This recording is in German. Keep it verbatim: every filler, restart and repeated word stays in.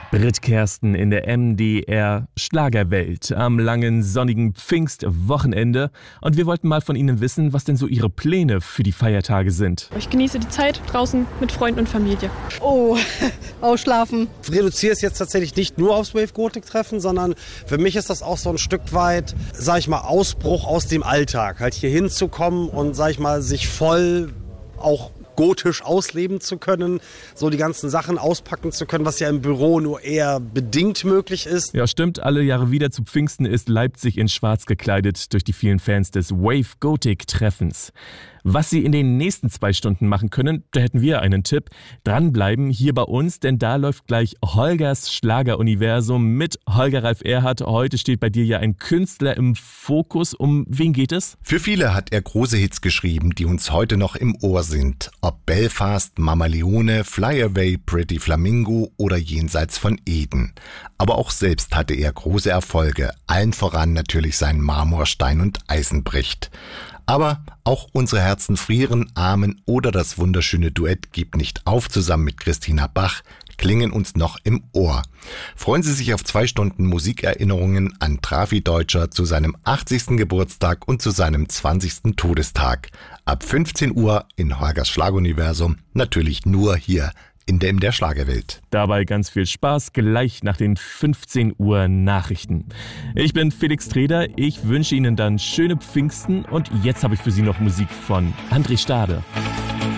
Brit Kersten in der M D R Schlagerwelt am langen sonnigen Pfingstwochenende. Und wir wollten mal von Ihnen wissen, was denn so Ihre Pläne für die Feiertage sind. Ich genieße die Zeit draußen mit Freunden und Familie. Oh, ausschlafen. Ich reduziere es jetzt tatsächlich nicht nur aufs Wave Gothic Treffen, sondern für mich ist das auch so ein Stück weit, sag ich mal, Ausbruch aus dem Alltag. Halt hier hinzukommen und, sag ich mal, sich voll auch gotisch ausleben zu können, so die ganzen Sachen auspacken zu können, was ja im Büro nur eher bedingt möglich ist. Ja, stimmt, alle Jahre wieder zu Pfingsten ist Leipzig in schwarz gekleidet durch die vielen Fans des Wave Gothic Treffens. Was Sie in den nächsten zwei Stunden machen können, da hätten wir einen Tipp. Dranbleiben hier bei uns, denn da läuft gleich Holgers Schlageruniversum mit Holger Ralf Erhardt. Heute steht bei dir ja ein Künstler im Fokus. Um wen geht es? Für viele hat er große Hits geschrieben, die uns heute noch im Ohr sind. Ob Belfast, Mama Leone, Fly Away, Pretty Flamingo oder Jenseits von Eden. Aber auch selbst hatte er große Erfolge, allen voran natürlich sein Marmorstein und Eisenbricht. Aber auch Unsere Herzen frieren, Amen oder das wunderschöne Duett Gib nicht auf zusammen mit Christina Bach klingen uns noch im Ohr. Freuen Sie sich auf zwei Stunden Musikerinnerungen an Trafi Deutscher zu seinem achtzigsten Geburtstag und zu seinem zwanzigsten Todestag. Ab fünfzehn Uhr in Holgers Schlaguniversum, natürlich nur hier in der, in der Schlagerwelt. Dabei ganz viel Spaß, gleich nach den fünfzehn Uhr Nachrichten. Ich bin Felix Treder, ich wünsche Ihnen dann schöne Pfingsten und jetzt habe ich für Sie noch Musik von André Stade.